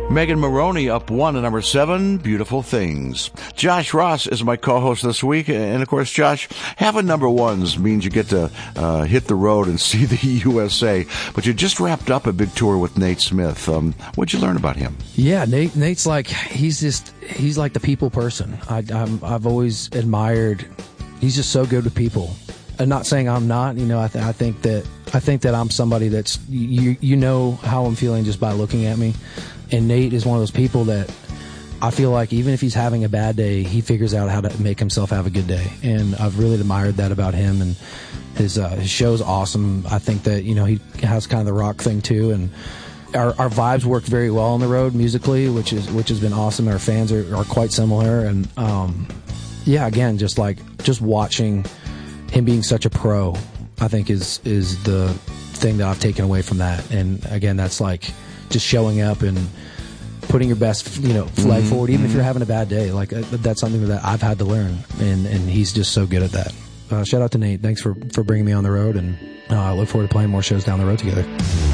Megan Maroney up 1 at number 7, Beautiful Things. Josh Ross is my co-host this week. And, of course, Josh, having number ones means you get to hit the road and see the USA. But you just wrapped up a big tour with Nate Smith. What'd you learn about him? Yeah, Nate's like, he's like the people person. I've always admired, he's just so good with people. I'm not saying I'm not, I think that I'm somebody that's, you know how I'm feeling just by looking at me. And Nate is one of those people that I feel like even if he's having a bad day, he figures out how to make himself have a good day. And I've really admired that about him. And his show's awesome. I think that, he has kind of the rock thing too. And our vibes work very well on the road musically, which has been awesome. Our fans are quite similar. And, again, just watching him being such a pro, I think is the thing that I've taken away from that. And again, that's like just showing up and putting your best, flag forward, even if you're having a bad day. Like that's something that I've had to learn, and he's just so good at that. Shout out to Nate. Thanks for bringing me on the road, and I look forward to playing more shows down the road together.